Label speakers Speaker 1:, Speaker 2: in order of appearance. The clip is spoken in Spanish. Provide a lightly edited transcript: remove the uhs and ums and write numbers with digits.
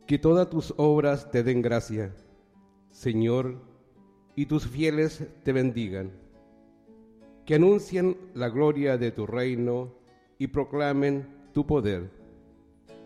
Speaker 1: Que todas tus obras te den gracia, Señor, y tus fieles te bendigan. Que anuncien la gloria de tu reino y proclamen tu poder.